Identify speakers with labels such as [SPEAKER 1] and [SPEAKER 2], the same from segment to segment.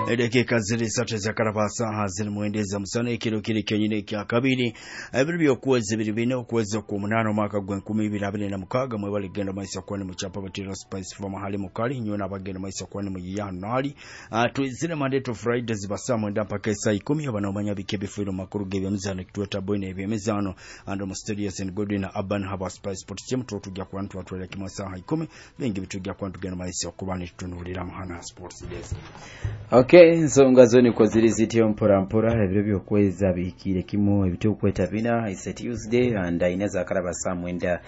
[SPEAKER 1] dakika ziri satu za karabasa hazini muendeza musana ikiro kiri kenyine kya kabiri ebiri byokuweza bibine okuweza ku munano mwaka gwa 2026 mwe baligenda maisa kwani mu chapa batiro spice for mahali mukali nyo nabagenda maisa kwani mu January twizire Monday to Friday zibasa mwenda mpaka saa 10 abanomanya bikebe firo makuru gebe mizano kitweta boyne ebemezano ando mu studios and Godwin Urban Haba Spice Sport Team tujja kwantu atwele kimasa 10 bengi bitujja kwantu genda maisa kubani tunulira mahana sports days.
[SPEAKER 2] Okay, nsonga zoni kwa ziri zitiyo mpora ebiro byokweza bikire kimu ebito kweta bina is a Tuesday and inaza karaba samwenda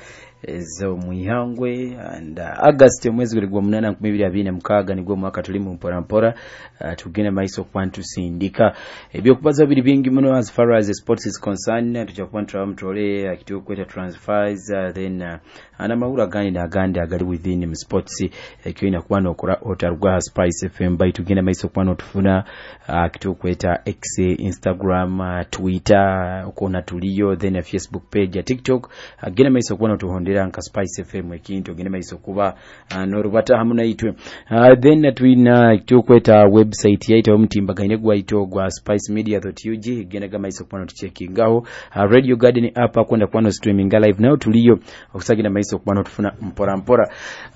[SPEAKER 2] zo muihangwe and August mwezi gwa 8 2026 nigwo mwaka tulimu mpora tugene maiso kwantu sindika ebyo kubaza biri bingi muno as far as the sports is concerned tujakwantu mtole akitiyo kweta transfers then ana maura gani na gandi agali within sports ekyo kwano okora otarugwa Spice FM by tugene maiso kwano tufuna akitiyo kweta X, Instagram, Twitter ukona tuliyo then Facebook page, TikTok agene maiso kwano tuhondera nka Spice FM ekintu gene maiso kuba norubata hamuna itwe then twina tukweta website yaito mtimbagane gwa ito gwa spicemedia.ug gene gama iso kwano tuchekingaho Radio Garden app akwenda kwano streaming live now tuliyo okusagina maiso kwano tufuna mpora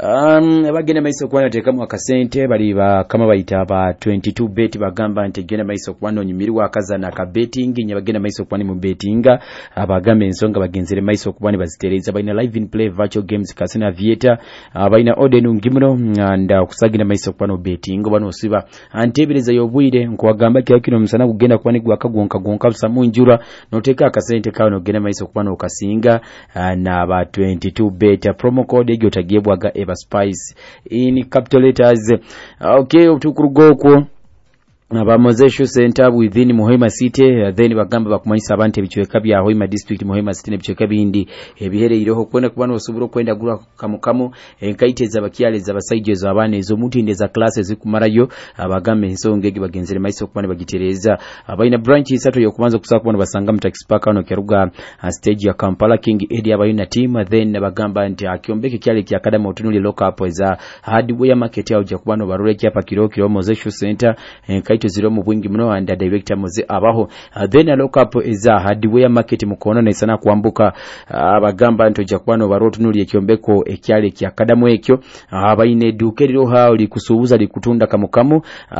[SPEAKER 2] abagene maiso kwano tekamu akasente bali kama bayita ba 22 bet bagamba nti gene maiso kwano nyimiriwa akaza na ka betting nyabagene maiso kwani mu bettinga abagambe ensonga bagenzere maiso kwani bazitereza baina live in play virtual games kasina vieta baina odenu ngimuno nda kusagina maiso kwano betting bano siba antebeleza yobwire nkwagamba kyakino musana kugenda kwani gwakagonka samunjura noteka akasente kawo nogena maiso kwano okasinga na ba 22 bet promo code egyo tagebwaga Eva Spice in capital letters. Okay, utukurugoko Abamozesho center within Muhima City then bagamba bakumanyisa abantu ebichweka bya Hoima district Muhima City nebichweka bindi ebihere iroho kwenda kubana osuburo kwenda gura kamukamu enkaiteza bakyaleza basaijezo abane ezo mutindeza classes zikumarayo abagambe ensonga egi bagenzere maiso kubana bagitereza abaina branch isato yokubanza kusaka kubana basanga mtax park ano kyaruga stage ya Kampala King area abaina team then bagamba nti akiombeke kyale kya academy otunuli local up za hardware market ya ujja kubana barole kyapa kiro Mozesho center enkaito zero mu bwingi muno and director moze abaho then a look up is a hardware market mukono na isana kuambuka abagamba ntoja kwano barotunuli ekyombeko ekyale kya kadamu ekyo abaine dukeriro hauli kusubuza likutunda kamukamu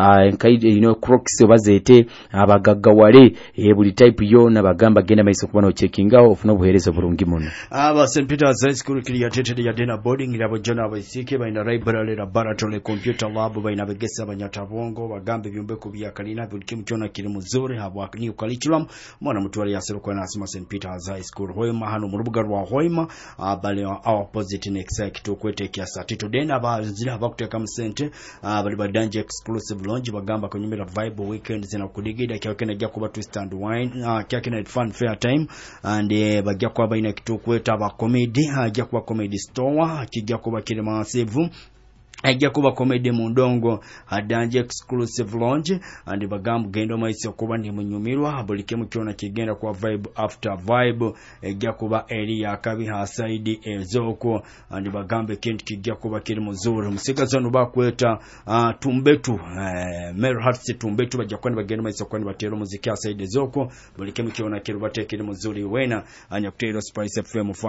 [SPEAKER 2] enkaide crocs obazete abagaggawale buli type yo na bagamba genda maiso kubano checkinga ofuna buherezo bulungi muno
[SPEAKER 1] aba St Peter's High School created ya dena boarding irabo jona abasike baina library laboratory computer lab baina begesa abanyatabongo bagambe byombeko bya kalina bulikimu chona kiri muzuri habwakani curriculum mwana mutwali yasero kwa nasima St Peter's High School Hoima hano mu rubuga rwa Hoima bali our opposite next to kwete kya satito dena bazira bakuteka musente bali badanje exclusive lounge bagamba konyumira vibe weekend zina kudigida kyakene gya kuba twist and wine kyakene fun fair time and bagya kwa baina kitu kweta ba comedy hajya kuba comedy store kijya kuba kiri massive ajja kuba comedy mundongo adanje exclusive lounge and bagambu gendo maisi okuba ndi munyumirwa bulike mukyona kigenda kwa vibe after vibe ajja kuba eri yakabi ha side ezoko and bagambe kintu kijja kuba kiri muzuru musigazo no bakweta tumbetu Mary Hearts tumbetu bajja kwani bagendo maisi okwa batero muziki ha side ezoko bulike mukyona kiri batekiri muzuri wena anya kutero Spice FM